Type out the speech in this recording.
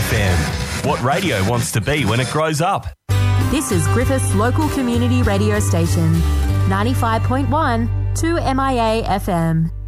FM. What radio wants to be when it grows up? This is Griffith's local community radio station, 95.1 2MIA FM.